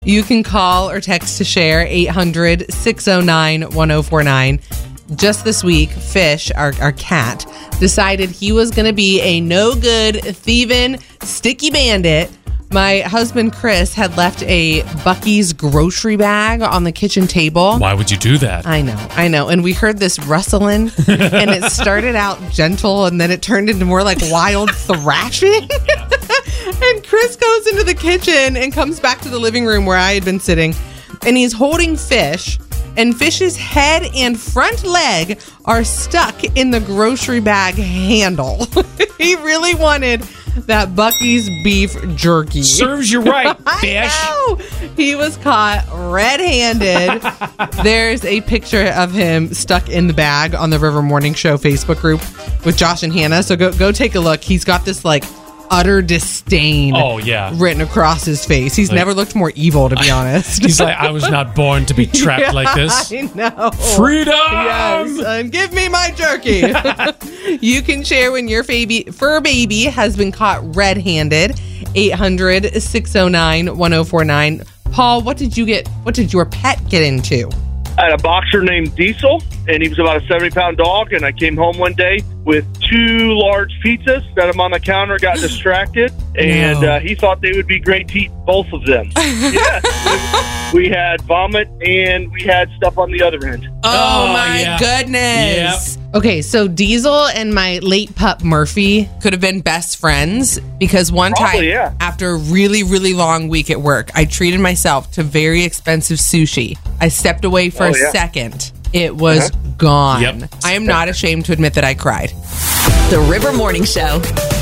You can call or text to share 800-609-1049. Just this week, Fish, our cat, decided he was going to be a no-good, thieving, sticky bandit. My husband, Chris, had left a Buc-ee's grocery bag on the kitchen table. Why would you do that? I know. And we heard this rustling, and it started out gentle, and then it turned into more like wild thrashing. And Chris goes into the kitchen and comes back to the living room where I had been sitting, and he's holding Fish, and Fish's head and front leg are stuck in the grocery bag handle. He really wanted that Buc-ee's beef jerky. Serves you right, Fish. I know. He was caught red-handed. There's a picture of him stuck in the bag on the River Morning Show Facebook group with Josh and Hannah. So go take a look. He's got this like utter disdain written across his face. He's never looked more evil, to be honest. He's like, I was not born to be trapped like this. I know. Freedom! Yes, and give me my jerky. You can share when your fur baby has been caught red-handed. 800-609-1049. Paul, what did your pet get into? I had a boxer named Diesel, and he was about a 70-pound dog, and I came home one day with 2 large pizzas, set them on the counter, got distracted, and he thought they would be great to eat both of them. Yes. We had vomit, and we had stuff on the other end. Oh my goodness. Yep. Okay, so Diesel and my late pup Murphy could have been best friends because one time after a really, really long week at work, I treated myself to very expensive sushi. I stepped away for a second. It was gone. Yep. I am not ashamed to admit that I cried. The River Morning Show.